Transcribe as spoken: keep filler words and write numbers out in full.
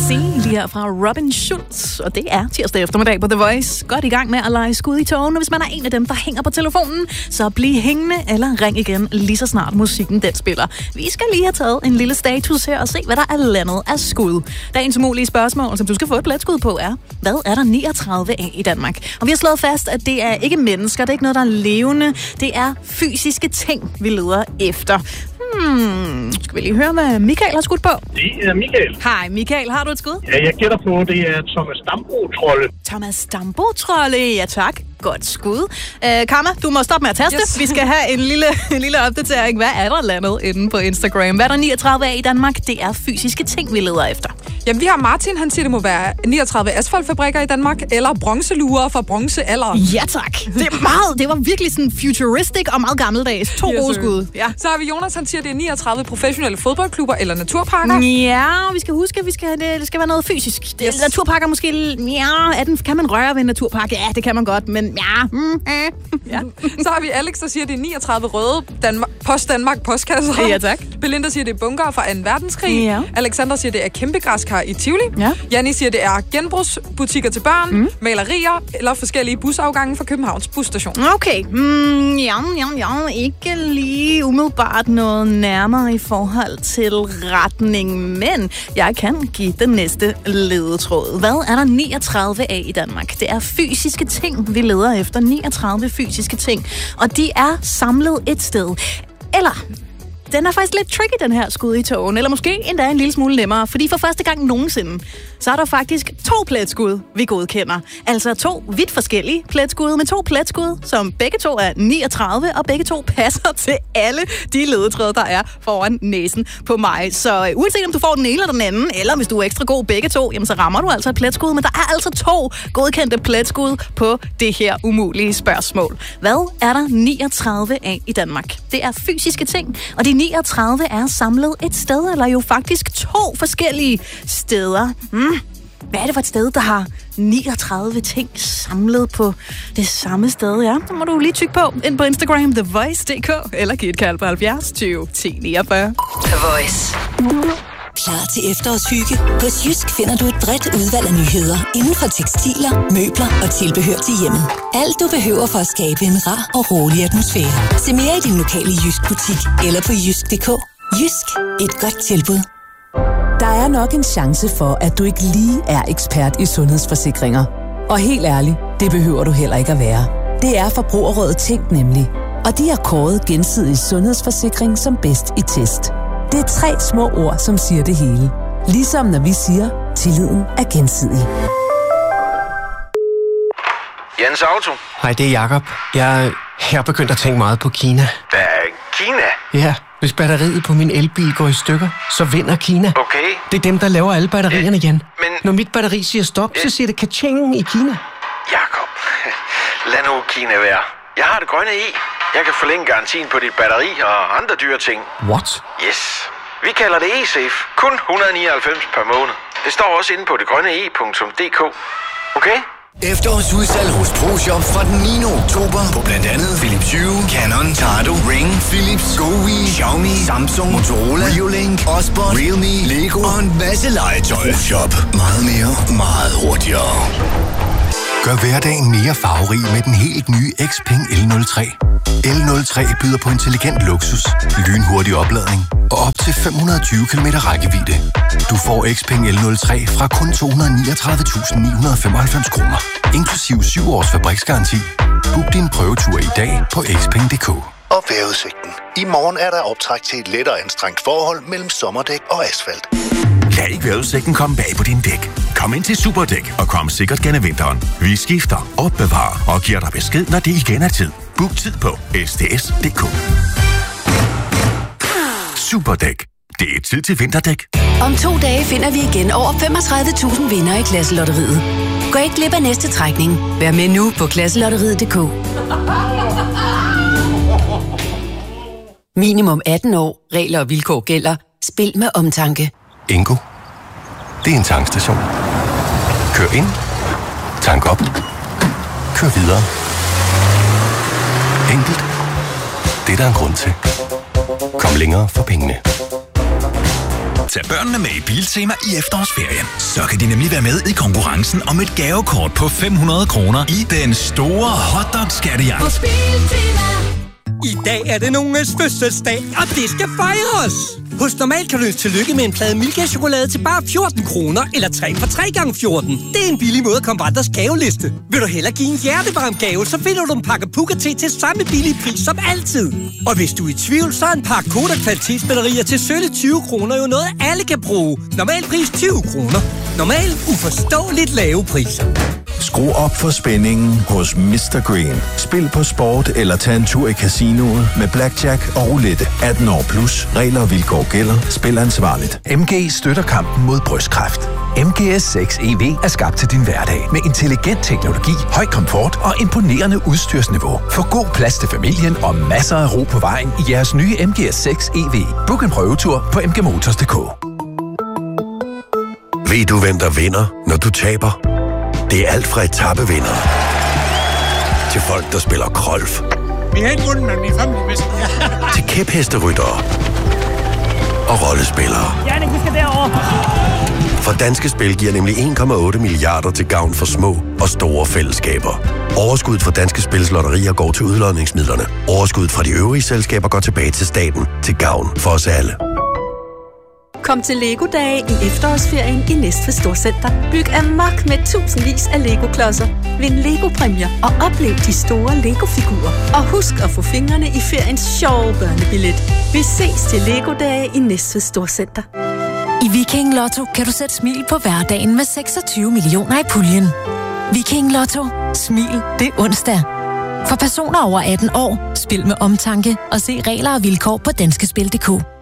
See lige her fra Robin Schulz, og det er tirsdag eftermiddag på The Voice. Godt i gang med at lege skud i tågen, og hvis man er en af dem, der hænger på telefonen, så bliv hængende eller ring igen lige så snart musikken den spiller. Vi skal lige have taget en lille status her og se, hvad der er landet af skud. Dagens umulige spørgsmål, som du skal få et pletskud på, er, hvad er der niogtredive af i Danmark? Og vi har slået fast, at det er ikke mennesker, det er ikke noget, der er levende, det er fysiske ting, vi leder efter. Hmm, skal vi lige høre, hvad Michael har skudt på? Det er Michael. Hej Michael, har du et skud? Ja, jeg gætter på, det er Thomas Dambo-trolde. Thomas Dambo-trolde, ja tak. Godt skud. Uh, Karma, du må stoppe med at taste. Yes. Vi skal have en lille, en lille opdatering. Hvad er der landet inde på Instagram? Hvad er der niogtredive af i Danmark? Det er fysiske ting, vi leder efter. Jamen, vi har Martin, han siger, det må være niogtredive asfaltfabrikker i Danmark, eller bronzelurer fra bronzealder. Ja tak. Det er meget, det var virkelig sådan futuristic og meget gammeldags. To yes, gode skud. Ja. Så har vi Jonas, han siger, det er niogtredive professionelle fodboldklubber eller naturparker. Ja, vi skal huske, at vi skal, det, det skal være noget fysisk. Yes. Naturparker måske, ja, er den, kan man røre ved en naturpark? Ja, det kan man godt, men ja. Mm, øh. ja. Så har vi Alex, der siger, det er niogtredive røde Danmark, Post Danmark postkasser. Ja tak. Belinda siger, det er bunker fra anden verdenskrig. Ja. Alexander siger, det er kæmpe græskar i Tivoli. Ja. Janni siger, det er genbrugsbutikker til børn, mm. malerier eller forskellige busafgange fra Københavns busstation. Okay. Mm, ja, ja, ja. Ikke lige umiddelbart noget nærmere i forhold til retning, men jeg kan give den næste ledetråd. Hvad er der niogtredive af i Danmark? Det er fysiske ting, vi leder efter. niogtredive fysiske ting, og de er samlet et sted. Eller... Den er faktisk lidt tricky, den her skud i tågen, eller måske endda en lille smule nemmere, fordi for første gang nogensinde, så er der faktisk to pletskud, vi godkender. Altså to vidt forskellige pletskud, med to pletskud, som begge to er niogtredive, og begge to passer til alle de ledetråde, der er foran næsen på mig. Så uanset om du får den ene eller den anden, eller hvis du er ekstra god begge to, jamen så rammer du altså et pletskud, men der er altså to godkendte pletskud på det her umulige spørgsmål. Hvad er der niogtredive af i Danmark? Det er fysiske ting, og de niogtredive er samlet et sted, eller jo faktisk to forskellige steder. Hmm. Hvad er det for et sted, der har niogtredive ting samlet på det samme sted? Ja, så må du lige tykke på ind på Instagram, The Voice punktum d k, eller giv et kald på halvfjerds tyve ti niogfyrre. The Voice. Klar til efterårshygge? Hos Jysk finder du et bredt udvalg af nyheder inden for tekstiler, møbler og tilbehør til hjemmet. Alt du behøver for at skabe en rar og rolig atmosfære. Se mere i din lokale Jysk-butik eller på jysk punktum d k. Jysk. Et godt tilbud. Der er nok en chance for, at du ikke lige er ekspert i sundhedsforsikringer. Og helt ærligt, det behøver du heller ikke at være. Det er Forbrugerrådet Tænk nemlig. Og de har kåret Gensidig Sundhedsforsikring som bedst i test. Det er tre små ord, som siger det hele. Ligesom når vi siger, tilliden er gensidig. Jens Auto. Hej, det er Jakob. Jeg, jeg er begyndt at tænke meget på Kina. Hvad er Kina? Ja, hvis batteriet på min elbil går i stykker, så vinder Kina. Okay. Det er dem, der laver alle batterierne igen. Men... Når mit batteri siger stop, så siger det ka-ching i Kina. Jakob, lad nu Kina være. Jeg har det grønne i. Jeg kan forlænge garantien på dit batteri og andre dyre ting. What? Yes. Vi kalder det e-safe. Kun et hundrede og nioghalvfems per måned. Det står også inde på det grønne e punktum d k. Okay? Efterårsudsalg hos ProShop fra den niende oktober på blandt andet Philips Hue, Canon, Tado, Ring, Philips, GoWi, Xiaomi, Samsung, Motorola, Reolink, Osborne, Realme, Lego og en masse legetøj. ProShop. Meget mere, meget hurtigere. Gør hverdagen mere farverig med den helt nye Xpeng L nul tre. L nul tre byder på intelligent luksus, lynhurtig opladning og op til fem hundrede og tyve kilometer rækkevidde. Du får Xpeng L nul tre fra kun to hundrede og niogtredive tusind ni hundrede og femoghalvfems kroner, inklusiv syv års fabriksgaranti. Book din prøvetur i dag på xpeng punktum d k. Og vejrudsigten. I morgen er der optræk til et lettere anstrengt forhold mellem sommerdæk og asfalt. Lad ikke vejrudsigten komme bag på din dæk. Kom ind til Superdæk og kom sikkert gennem vinteren. Vi skifter, opbevarer og giver dig besked, når det igen er tid. Book tid på s d s punktum d k. Superdæk. Det er tid til vinterdæk. Om to dage finder vi igen over femogtredive tusind vinder i Klasselotteriet. Gå ikke glip af næste trækning. Vær med nu på klasselotteriet punktum d k. Minimum atten år. Regler og vilkår gælder. Spil med omtanke. Ingo. Det er en tankstation. Kør ind. Tank op. Kør videre. Enkelt. Det er der en grund til. Kom længere for pengene. Tag børnene med i Biltema i efterårsferien. Så kan de nemlig være med i konkurrencen om et gavekort på fem hundrede kroner i den store hotdog-skattejagt. Hos Biltema. I dag er det nogens fødselsdag, og det skal fejres! Hos Normal kan du ønske tillykke med en plade Milka-chokolade til bare fjorten kroner, eller tre for tre gange fjorten. Det er en billig måde at komme på andres gaveliste. Vil du hellere give en hjertevarm gave, så finder du en pakke Puka-te til samme billige pris som altid. Og hvis du er i tvivl, så er en pakke Kodak kvalitetsbatterier til sølle tyve kroner jo noget, alle kan bruge. Normal pris tyve kroner. Normal uforståeligt lave priser. Skru op for spændingen hos mister Green. Spil på sport eller tag en tur i casinoet med blackjack og roulette. atten år plus. Regler og vilkår gælder. Spil ansvarligt. M G støtter kampen mod brystkræft. M G S seks E V er skabt til din hverdag med intelligent teknologi, høj komfort og imponerende udstyrsniveau. Få god plads til familien og masser af ro på vejen i jeres nye M G S seks E V. Book en prøvetur på m g motors punktum d k. Ved du, hvem der vinder, når du taber? Det er alt fra etappevinder til folk, der spiller golf. Vi har ikke vundet, men vi er family til kæphesteryttere og rollespillere. Jannik, vi skal derover. For Danske Spil giver nemlig en komma otte milliarder til gavn for små og store fællesskaber. Overskuddet fra Danske Spils lotterier går til udlodningsmidlerne. Overskuddet fra de øvrige selskaber går tilbage til staten til gavn for os alle. Kom til Lego-dage i efterårsferien i Næstved Storcenter. Byg amok med tusindvis af Lego-klodser. Vind Lego-præmier og oplev de store Lego-figurer. Og husk at få fingrene i feriens sjove børnebillet. Vi ses til Lego-dage i Næstved Storcenter. I Viking Lotto kan du sætte smil på hverdagen med seksogtyve millioner i puljen. Viking Lotto. Smil det er onsdag. For personer over atten år, spil med omtanke og se regler og vilkår på danskespil punktum d k.